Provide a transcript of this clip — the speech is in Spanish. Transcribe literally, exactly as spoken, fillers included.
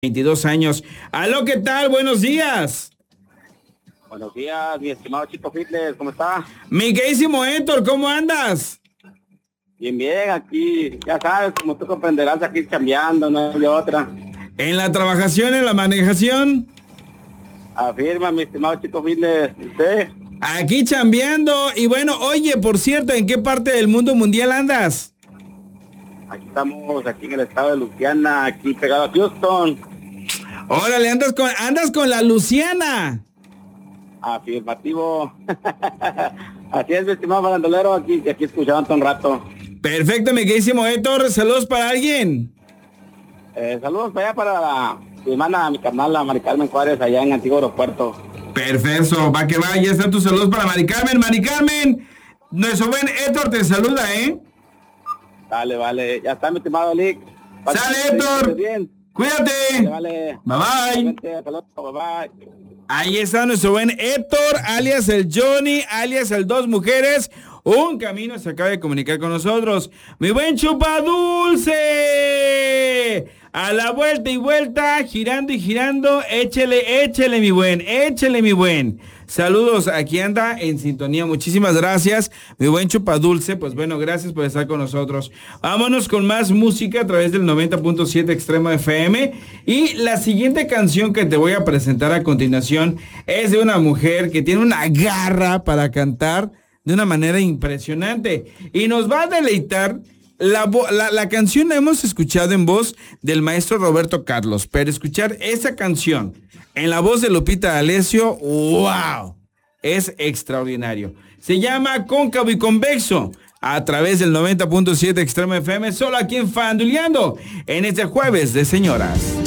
veintidós años. Aló, ¿qué tal? Buenos días. Buenos días, mi estimado Chico Fitness, ¿cómo está? Mi queridísimo Héctor, ¿cómo andas? Bien, bien, aquí, ya sabes, como tú comprenderás, aquí cambiando, no hay de otra. En la trabajación, en la manejación. Afirma, mi estimado Chico Fitness, ¿usted? Aquí chambeando. Y bueno, oye, por cierto, ¿en qué parte del mundo mundial andas? Aquí estamos, aquí en el estado de Luisiana, aquí pegado a Houston. Órale, andas con, andas con la Luciana. Afirmativo. Así es, mi estimado farandolero, aquí, aquí escuchando un rato. Perfecto, mi queridísimo Héctor, saludos para alguien. Eh, saludos para allá para la, mi hermana, mi carnal, la Mari Carmen Juárez, allá en Antiguo Aeropuerto. Perfecto, va que va, ya están tus saludos para Mari Carmen. Mari Carmen, nuestro buen Héctor te saluda, ¿eh? Dale, vale, ya está, mi estimado Lick. Sale, Héctor. Cuídate. Vale, vale. Bye bye. Hasta luego, bye bye. Ahí está nuestro buen Héctor, alias el Johnny, alias el Dos Mujeres. Un camino se acaba de comunicar con nosotros. Mi buen Chupa Dulce. A la vuelta y vuelta, girando y girando. Échele, échele, mi buen. Échele, mi buen. Saludos, aquí anda en sintonía. Muchísimas gracias, mi buen Chupa Dulce. Pues bueno, gracias por estar con nosotros. Vámonos con más música a través del noventa punto siete Extremo F M. Y la siguiente canción que te voy a presentar a continuación es de una mujer que tiene una garra para cantar de una manera impresionante. Y nos va a deleitar. La, la, la canción la hemos escuchado en voz del maestro Roberto Carlos, pero escuchar esa canción en la voz de Lupita D'Alessio, ¡wow! Es extraordinario. Se llama Cóncavo y Convexo, a través del noventa punto siete Extremo F M, solo aquí en Faranduleando, en este jueves de señoras.